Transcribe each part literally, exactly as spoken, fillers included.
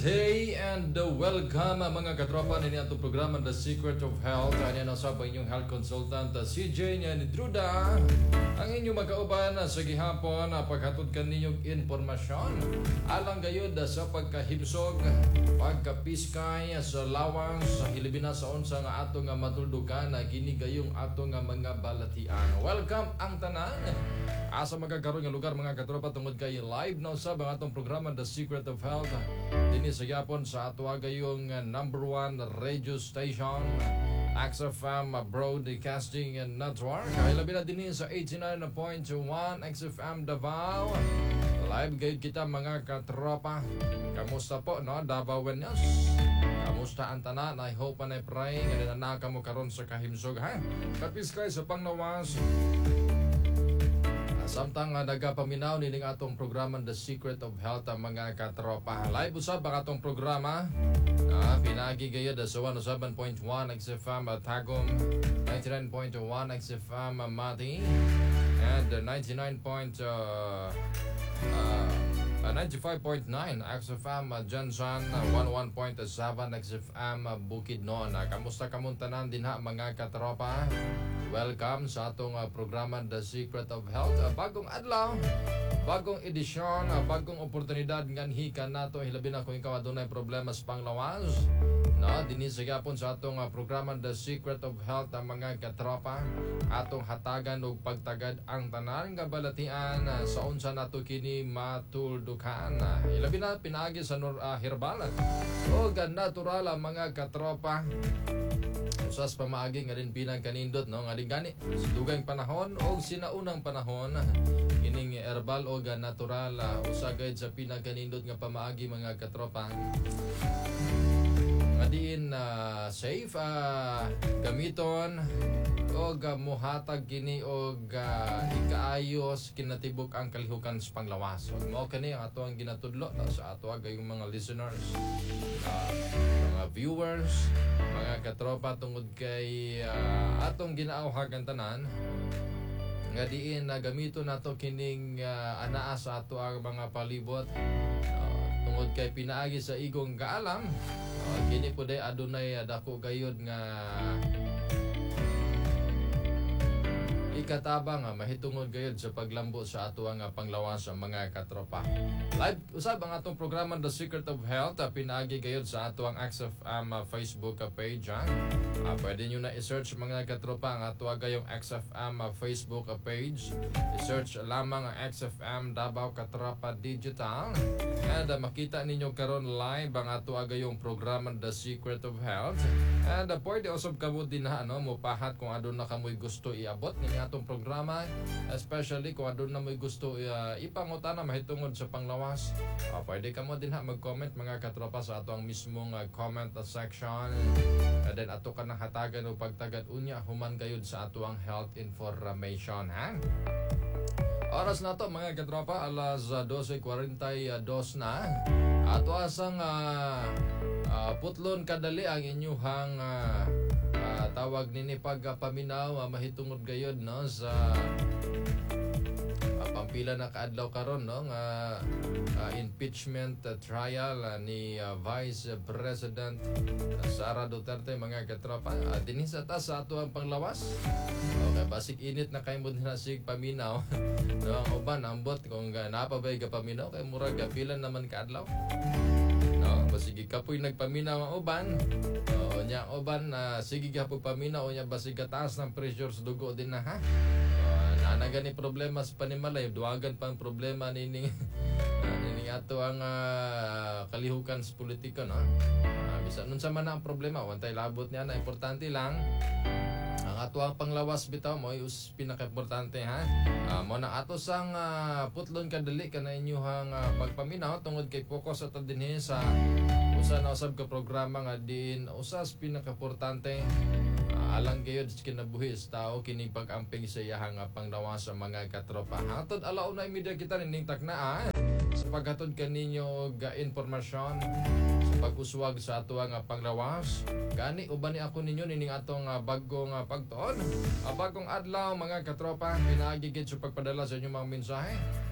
Hey and uh, welcome uh, mga katropa nini atong programa The Secret of Health. Ano na sa inyong health consultant uh, C J niya ni Druda. Ang inyong magkauban uh, sa gihapon uh, paghatod kaninyong impormasyon alang gayud uh, sa pagkahimsog, pagkapiskay uh, sa lawang sa hilibina sa unsa nga ato nga matuldukan na uh, kini gayong ato nga mga balatian. Welcome ang tanan. Asa magkakaroon nga lugar mga katropa tungod kay live na sa ang atong programa The Secret of Health. Dini sa Japon sa ato yung uh, number one radio station X F M Broadcasting Network. Ay labi na din sa eighty-nine point one X F M Davao. Live gayud kita mga katropa. Kamusta po no Davaoenos? Kamusta ang tanan? I hope and I pray nga nanaka mo karon sa kahimsog ha. Kapiskay sa panglawas. Samtang uh, nagapaminaw nining atong programa The Secret of Health ang mga katropa. Live usab ang atong programa. Uh, pinagi gayud sa one oh seven point one X F M Tagum, ninety-nine point one X F M Mati, and uh, ninety-nine point uh, uh, uh, ninety-five point nine X F M Jansan, one oh one point seven X F M Bukidnon. Uh, kamusta kamuntanan din ha mga katropa? Welcome sa atong uh, programa The Secret of Health. Uh, bagong adlaw, bagong edisyon, uh, bagong oportunidad nganhi ka nato hilabi na kung ikaw adunay problema sa panglawas. No, dinhi sa gyapon sa atong uh, programa The Secret of Health ang mga katropa. Atong hatagan og pagtagad ang tanan nga balatian uh, sa unsa nato kini matuldukan. Uh, hilabi na pinaagi sa uh, herbal o uh, natural ang mga katropa. Usas pamaagi nga rin pinang kanindot no nga gani dugang panahon o sinaunang panahon ining herbal o ga natural uh, usa gayud sa pinang kanindot nga pamaagi mga katropa nga diin uh, safe uh, gamiton o ga muhatag kini o ga ikaayos kinatibuk ang kalihukan sa panglawas. Mao kani ang ato ang ginatudlo no, sa ato gayong mga listeners, uh, mga viewers, mga katropa tungod kay uh, atong ginaawhagan tanan nga diin na uh, gamito nato kining uh, anaa sa ato ang mga palibot uh, tungod kay pinaagi sa igong kaalam uh, kini po day adunay uh, dako gayud nga ikatabang nga mahitungod gayud sa paglambo sa ato nga panglawas sa mga katropa. Live usab ang atong programa The Secret of Health uh, pinaagi gayud sa ato ang X F M uh, Facebook uh, page. Uh. Uh, pwede nyo na i-search mga katropa ang ato gayong X F M uh, Facebook uh, page. I-search lamang ang X F M Davao Katropa Digital. And uh, makita ninyo karon live ang ato gayong programa The Secret of Health. And uh, pwede usab kamo din na ano mopahat kung adun na kamoy gusto iabot ning atong programa, especially kung adun na moy gusto uh, ipangutana mahitungod sa panglawas. Uh, pwede kamo din ha mag-comment mga katropa sa ato ang mismong uh, comment uh, section. And then ato ka nang hatagan o pagtagad unya human gayud sa ato ang health information ha. Oras na to mga katropa, alas uh, twelve forty-two na. Ato asang uh, uh, putlon kadali ang inyuhang uh, uh, tawag nini pagpaminaw uh, mahitungod gayud no sa uh, pampila na kaadlaw karon no nga uh, impeachment uh, trial uh, ni uh, Vice President uh, Sara Duterte mga katropa. Uh, dinhi sa ta sa ato ang panglawas. Okay, basig init na kay mo na sig paminaw. No, ang uban ambot kung uh, napabay ka paminaw kay murag gapilan naman kaadlaw. No, basig kapoy nagpaminaw ang uban. No, nya uban na uh, sige gapog paminaw nya basig kataas ng pressure sa dugo din na ha. Uh, na gani problema sa panimalay, duwagan pang problema nining uh, nining ato ang uh, kalihukan sa politika no. Uh, bisan unsa man ang problema, wantay labot niya na importante lang ang ato ang panglawas bitaw mo is pinaka-importante ha. Uh, mo na ato sang uh, putlon kadali kana inyuhang uh, pagpaminaw tungod kay focus ato dinhi sa usa na usab ka programa nga din usas pinaka-importante uh, alang gayud sa kinabuhi sa tao kini pag-amping sa iyahang uh, panglawas sa mga katropa. Hangtod alauna media kita nining taknaa sa paghatod kaninyo ga impormasyon sa pag-uswag sa ato nga panglawas. Gani uban ni ako ninyo nining atong uh, bagong uh, pagtuon. Uh, bagong adlaw mga katropa, pinaagi gid sa pagpadala sa inyong mga mensahe.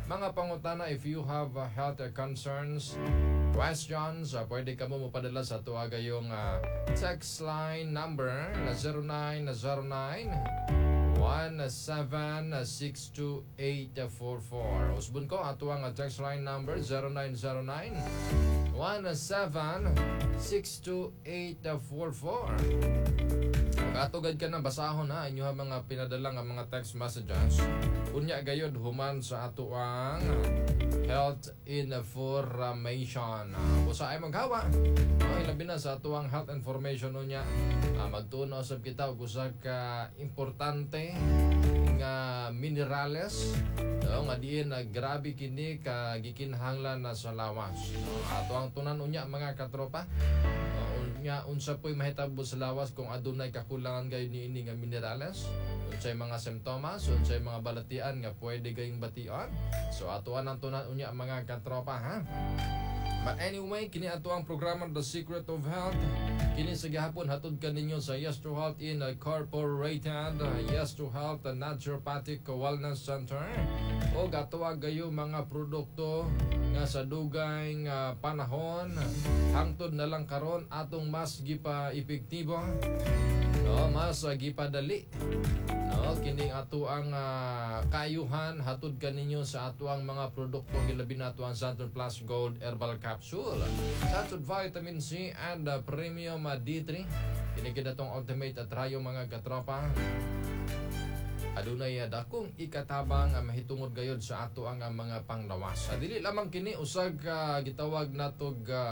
mga pangutana, if you have uh, health concerns, questions, uh, pwede ka mo mapadala sa tuwaga yung uh, text line number na zero nine zero nine one seven six two eight four four. Usbon ko ato ang text line number zero nine zero nine one seven six two eight four four. Katugad ka na basahon ha inyo mga pinadala nga mga text messages. Unya gayod human sa ato ang health information. Uh, Busa ay maghawa. Uh, ilabi na sa ato ang health information unya. Uh, magtuno sa kita og usa ka importante nga minerales uh, nga diin na grabe kini ka gikinahanglan na sa lawas. Uh, ato ang tunan unya mga katropa. Nga unsa po'y mahitabo sa lawas kung adunay kakulangan gayon ni ini nga minerales, unsay mga simptomas, unsay mga balatian nga pwede gayong bation. So atuan ang tunan unya mga katropa ha. But anyway, kini ato ang programa The Secret of Health. Kini sa gihapon hatod kaninyo sa Yes to Health Incorporated, Yes to Health Naturopathic Wellness Center. O gatuwa gayo mga produkto nga sa dugay nga panahon hangtod na lang karon atong mas gipa epektibo, no, mas uh, gipadali, no, kini ato ang uh, kayuhan hatod kaninyo sa ato ang mga produkto gilabi na ato ang Santon Plus Gold Herbal Capsule, Santon Vitamin C and uh, Premium uh, D three. Kini kita tong ultimate at rayo mga katropa. Adunay dakong ikatabang nga mahitungod gayod sa ato ang mga panglawas. Dili lamang kini usag uh, gitawag natog uh,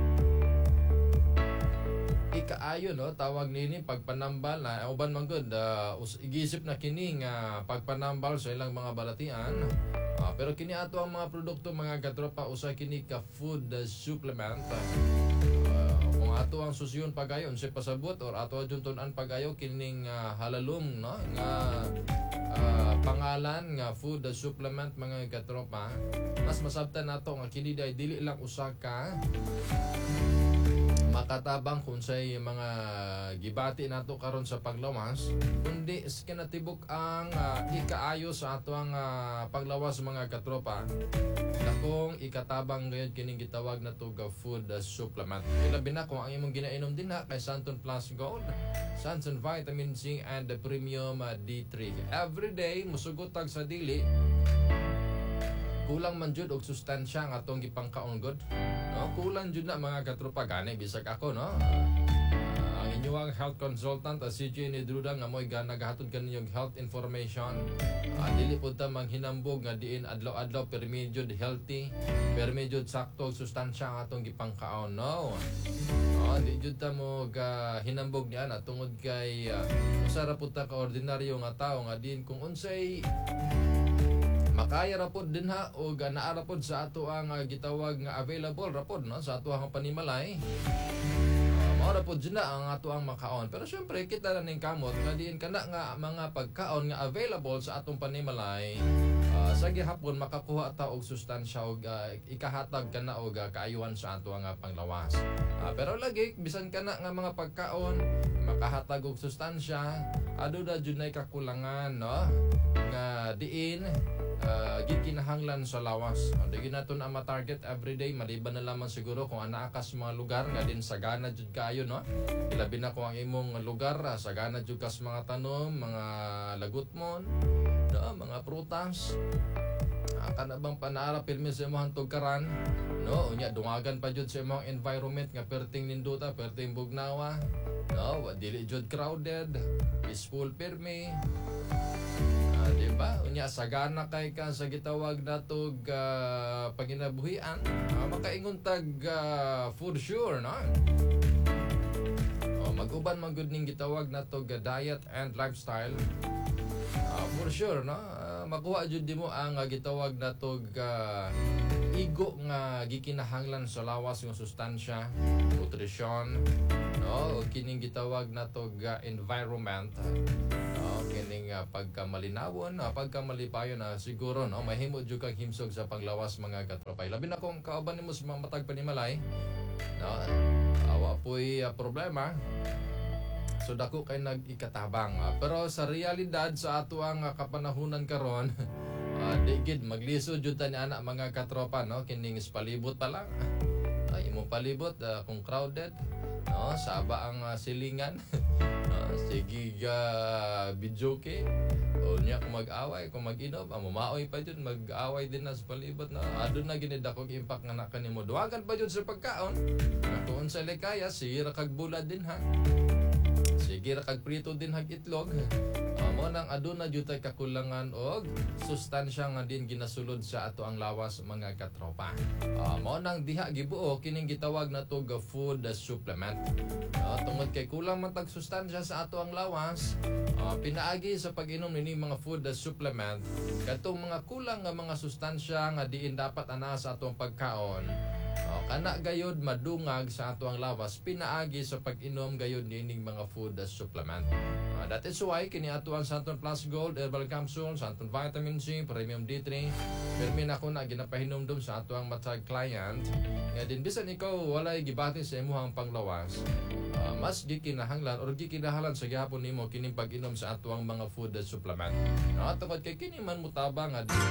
ikaayo, no, tawag nini pagpanambal na uban man gud uh, igisip na kini nga pagpanambal sa ilang mga balatian. Uh, pero kini ato ang mga produkto mga katropa usa kini ka food uh, supplement. Uh, kung ato ang susiyon pagayon sa pasabot or ato juntunan pagayo kining uh, halalom, no, nga uh, pangalan nga food uh, supplement mga katropa, mas masabtan nato nga kini dili lang usa ka makatabang kung say mga gibati nato karon sa paglawas, kundi kinatibuk ang uh, ikaayo sa ato ang uh, paglawas mga katropa. Dakong ikatabang gayud kining gitawag na to ga food uh, supplement. Ilabi na kung ang imong ginainom din na kay Santon Plus Gold, Santon Vitamin C and the Premium uh, D three. Every day musugotag sa dili kulang man jud og sustansya nga atong gipangkaon god, no, kulang jud na mga katropa gani bisag ako, no, uh, ang inyong health consultant uh, si J. Nedruda nga mo'y nagahatod kaninyong health information. Uh, dili pud ta manghinambog nga diin adlaw-adlaw permi jud healthy, permi jud sakto og sustansya nga atong gipangkaon, no. Uh, di jud ta mo ga hinambog niya na tungod kay uh, usara pud ta ka ordinaryo nga tawo nga diin kung unsay makaya rapod din ha o naa rapod sa ato ang uh, gitawag nga available rapod, no, sa ato ang panimalay. Uh, mao rapod dyan na ang ato ang makaon. Pero syempre kita na ning kamot nga diin kana nga mga pagkaon nga available sa atong panimalay. Uh, sa gihapon makakuha ta og sustansya og uh, ikahatag kana og uh, kaayuhan sa ato nga panglawas. Uh, pero lagi bisan kana nga mga pagkaon makahatag og sustansya, adu da jud nay kakulangan, no, nga diin Uh, gikinahanglan sa lawas. Uh, Dagi naton ang ma-target everyday, maliban na lamang siguro kung ana kas mga lugar nga din sagana jud kayo, no. Ilabi na kung ang imong lugar uh, sagana jud kas mga tanom, mga lagutmon, no, mga prutas. Uh, kana bang panara pirmi sa imong tugkaran, no, unya dungagan pa jud sa imong environment nga perting ninduta, perting bugnawa, no, dili jud crowded, peaceful pirmi. Uh, diba? Unya sagana kay ka sa gitawag natog uh, paginabuhian, uh, makaingon tag uh, food sure, no? Oh, mag-uban man gud ning gitawag natog uh, diet and lifestyle. Uh, for sure, no? Uh, makuha jud mo ang uh, gitawag natog uh, igo nga gikinahanglan sa lawas nga sustansya, nutrisyon, no? O kining gitawag natog uh, environment. No, kining uh, pagkamalinawon, uh, pagkamalipayon na uh, siguro, no, mahimo jud kag himsog sa panglawas mga katropa. Labi na kung kauban nimo sa mga matag panimalay, no, awa po'y uh, problema. So dako kay nag-ikatabang. Uh, pero sa realidad sa ato ang uh, kapanahunan karon, uh, uh, di gid magliso jud ta ni ana mga katropa no kining palibot pa lang. Ay imong palibot uh, kung crowded no saba ang uh, silingan. no, sige ga uh, bidyoke o niya kung mag-away kung mag-inom amo maoy pa jud mag-away din na sa palibot na adun na gini dakong impact nga nakanimo duwagan pa jud sa pagkaon kung sa likaya sira kag bulad din ha. Sige ra kag prito din hag itlog. Amo nang aduna jud tay kakulangan og sustansya nga din ginasulod sa ato ang lawas mga katropa. Amo nang diha gibuo kining gitawag nato nga food supplement. Uh, tungod kay kulang man tag sustansya sa ato ang lawas, uh, pinaagi sa pag-inom nini mga food supplement katong mga kulang nga mga sustansya nga diin dapat ana sa atong pagkaon. Uh, kana gayod madungag sa ato ang lawas pinaagi sa pag-inom gayod nining mga food supplement. Uh, that is why kini ato ang Santon Plus Gold Herbal Capsule, Santon Vitamin C, Premium D three. Permin ako na ginapahinumdum sa ato ang matag client. Nga din bisan ikaw walay gibati sa imuhang panglawas. Uh, mas di kinahanglan or di kinahanglan sa gihapon nimo kining pag-inom sa ato ang mga food supplement. No, tungod kay kini man mutabang nga